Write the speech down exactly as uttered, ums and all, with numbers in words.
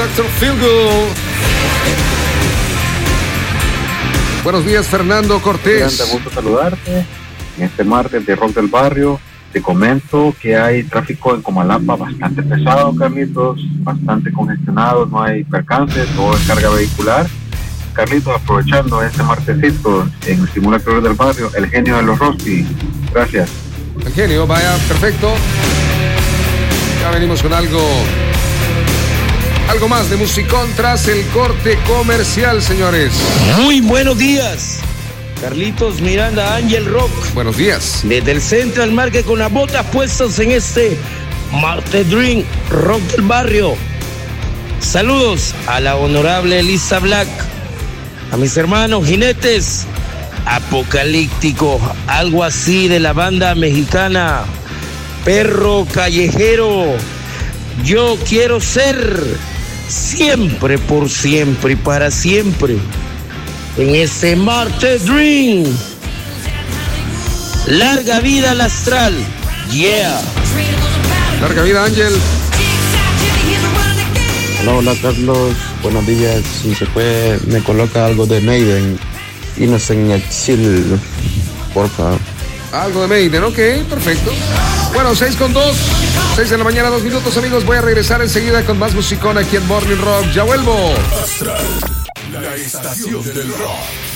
doctor Feelgood. Buenos días, Fernando Cortés. Me gusto saludarte. En este martes de Rock del Barrio, te comento que hay tráfico en Comalapa bastante pesado, Carlitos, bastante congestionado, no hay percances, todo es carga vehicular. Carlitos, aprovechando este martesito en el Simulador del Barrio, el genio de los Rossi. Gracias. El genio, vaya, perfecto. Ya venimos con algo, algo más de musicón tras el corte comercial, señores. Muy buenos días. Carlitos Miranda, Ángel Rock. Buenos días. Desde el Central Market con las botas puestas en este Martes Dream Rock del Barrio. Saludos a la honorable Elisa Black, a mis hermanos jinetes Apocalíptico, algo así de la banda mexicana Perro Callejero. Yo quiero ser siempre, por siempre y para siempre en este Martes Dream. Larga vida al astral. Yeah. Larga vida, Ángel. Hola, hola Carlos, buenos días. Si se puede, me coloca algo de Maiden, Innocent Exile, por favor. Algo de Maiden, ok, perfecto. Bueno, seis con dos, seis de la mañana, dos minutos, amigos. Voy a regresar enseguida con más musicón aquí en Morning Rock. Ya vuelvo. Astral, la estación del rock.